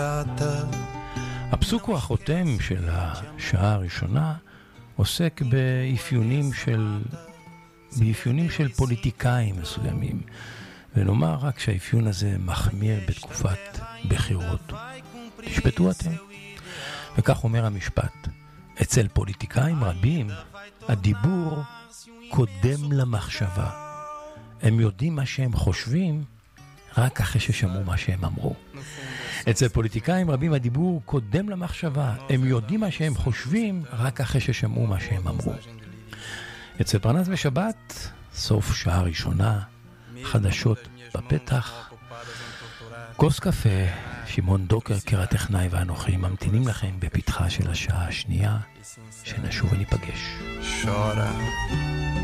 הפסוק החותם של השעה הראשונה עוסק באפיונים של פוליטיקאים מסוימים, ונאמר רק שהאפיון הזה מחמיר בתקופת בחירות. תשפטו אתם. וכך אומר המשפט: אצל פוליטיקאים רבים הדיבור קודם למחשבה. הם יודעים מה שהם חושבים רק אחרי ששמעו מה שהם אמרו. אצל פוליטיקאים רבים הדיבור קודם למחשבה. הם יודעים מה שהם חושבים רק אחרי ששמעו מה שהם אמרו. אצל פרנס בשבת, סוף שעה ראשונה, חדשות בפתח, כוס קפה, שמעון דוקרקר הטכנאי ואנוכי ממתינים לכם בפתחה של השעה השנייה, שנשוב וניפגש. שורה